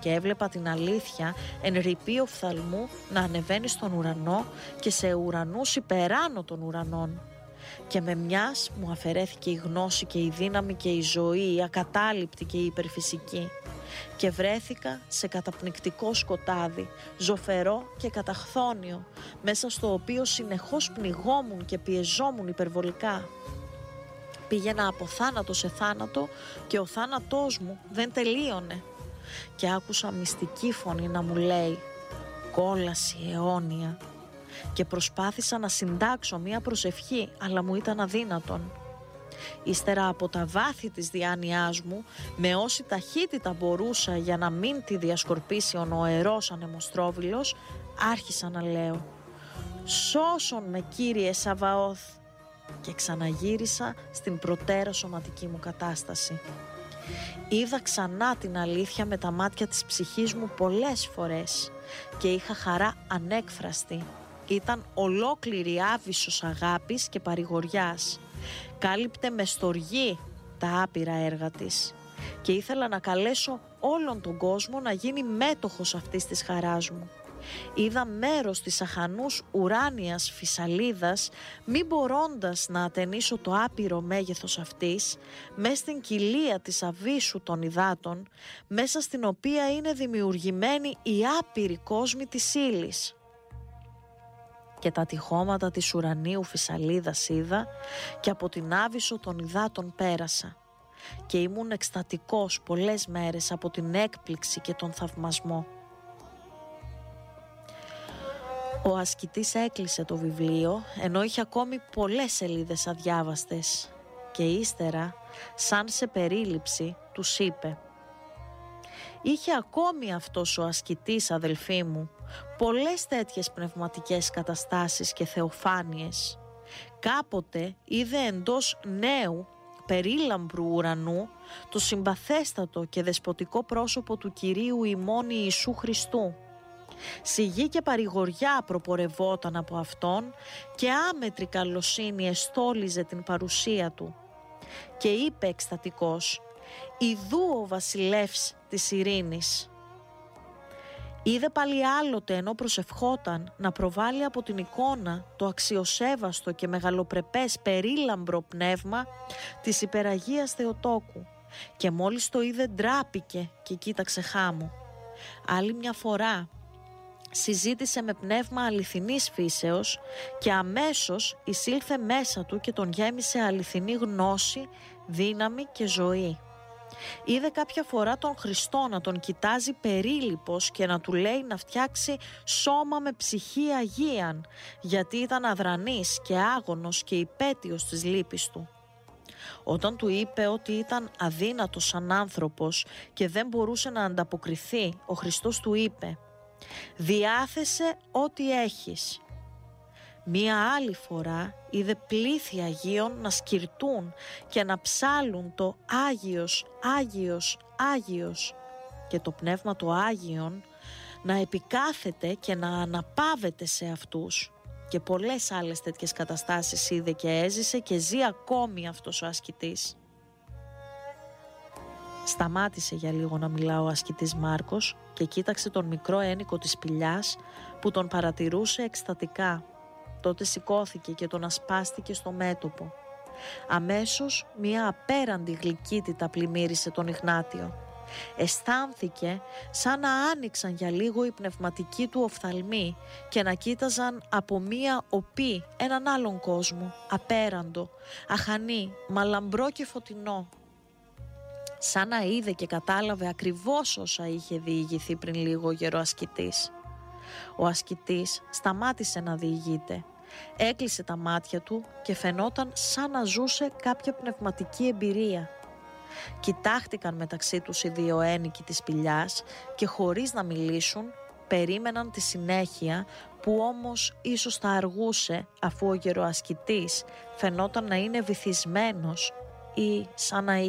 και έβλεπα την αλήθεια εν ρηπή οφθαλμού να ανεβαίνει στον ουρανό και σε ουρανούς υπεράνω των ουρανών. Και με μιας μου αφαιρέθηκε η γνώση και η δύναμη και η ζωή, η ακατάληπτη και η υπερφυσική, και βρέθηκα σε καταπνικτικό σκοτάδι, ζωφερό και καταχθόνιο, μέσα στο οποίο συνεχώς πνιγόμουν και πιεζόμουν υπερβολικά. Πήγαινα από θάνατο σε θάνατο και ο θάνατός μου δεν τελείωνε. Και άκουσα μυστική φωνή να μου λέει «Κόλαση αιώνια». Και προσπάθησα να συντάξω μία προσευχή, αλλά μου ήταν αδύνατον. Ύστερα από τα βάθη της διάνοιάς μου, με όση ταχύτητα μπορούσα για να μην τη διασκορπίσει ο νοερός ανεμοστρόβιλος, άρχισα να λέω «Σώσον με, Κύριε Σαβαώθ», και ξαναγύρισα στην προτέρα σωματική μου κατάσταση. Είδα ξανά την αλήθεια με τα μάτια της ψυχής μου πολλές φορές και είχα χαρά ανέκφραστη. Ήταν ολόκληρη άβυσσος αγάπης και παρηγοριάς. Κάλυπτε με στοργή τα άπειρα έργα της και ήθελα να καλέσω όλον τον κόσμο να γίνει μέτοχος αυτής της χαράς μου. Είδα μέρος της αχανούς ουράνιας φυσαλίδας, μη μπορώντας να ατενίσω το άπειρο μέγεθος αυτής, μες στην κοιλία της αβύσσου των υδάτων, μέσα στην οποία είναι δημιουργημένοι οι άπειροι κόσμοι της ύλης. Και τα τυχώματα της ουρανίου φυσαλίδας είδα και από την άβυσσο των υδάτων πέρασα και ήμουν εκστατικός πολλές μέρες από την έκπληξη και τον θαυμασμό. Ο ασκητής έκλεισε το βιβλίο ενώ είχε ακόμη πολλές σελίδες αδιάβαστες και ύστερα, σαν σε περίληψη, τους είπε «Είχε ακόμη αυτός ο ασκητής, αδελφοί μου, πολλές τέτοιες πνευματικές καταστάσεις και θεοφάνειες. Κάποτε είδε εντός νέου περίλαμπρου ουρανού το συμπαθέστατο και δεσποτικό πρόσωπο του Κυρίου ημών Ιησού Χριστού. Σιγή και παρηγοριά προπορευόταν από Αυτόν και άμετρη καλοσύνη εστόλιζε την παρουσία Του. Και είπε εκστατικός «Ιδού ο βασιλεύς της ειρήνης». Είδε πάλι άλλοτε ενώ προσευχόταν να προβάλλει από την εικόνα το αξιοσέβαστο και μεγαλοπρεπές περίλαμπρο πνεύμα της υπεραγίας Θεοτόκου και μόλις το είδε ντράπηκε και κοίταξε χάμω. Άλλη μια φορά συζήτησε με πνεύμα αληθινής φύσεως και αμέσως εισήλθε μέσα του και τον γέμισε αληθινή γνώση, δύναμη και ζωή. Είδε κάποια φορά τον Χριστό να τον κοιτάζει περίληπος και να του λέει να φτιάξει σώμα με ψυχή αγίαν, γιατί ήταν αδρανής και άγωνος και υπέτειος της λύπης του. Όταν του είπε ότι ήταν αδύνατος σαν άνθρωπος και δεν μπορούσε να ανταποκριθεί, ο Χριστός του είπε «Διάθεσε ό,τι έχεις». Μία άλλη φορά είδε πλήθη Αγίων να σκυρτούν και να ψάλουν το «Άγιος, Άγιος, Άγιος» και το Πνεύμα το Άγιον να επικάθεται και να αναπαύεται σε αυτούς. Και πολλές άλλες τέτοιες καταστάσεις είδε και έζησε και ζει ακόμη αυτός ο ασκητής. Σταμάτησε για λίγο να μιλά ο ασκητής Μάρκος και κοίταξε τον μικρό ένικο της σπηλιάς που τον παρατηρούσε εκστατικά. Τότε σηκώθηκε και τον ασπάστηκε στο μέτωπο. Αμέσως μία απέραντη γλυκύτητα πλημμύρισε τον Ιγνάτιο. Αισθάνθηκε σαν να άνοιξαν για λίγο οι πνευματικοί του οφθαλμοί και να κοίταζαν από μία οπή έναν άλλον κόσμο, απέραντο, αχανή, μαλαμπρό και φωτεινό. Σαν να είδε και κατάλαβε ακριβώς όσα είχε διηγηθεί πριν λίγο ο γεροασκητής. Ο ασκητής σταμάτησε να διηγείται, έκλεισε τα μάτια του και φαινόταν σαν να ζούσε κάποια πνευματική εμπειρία. Κοιτάχτηκαν μεταξύ τους οι δύο ένικοι της σπηλιάς και χωρίς να μιλήσουν περίμεναν τη συνέχεια που όμως ίσως θα αργούσε αφού ο γεροασκητής φαινόταν να είναι βυθισμένος ή σαν να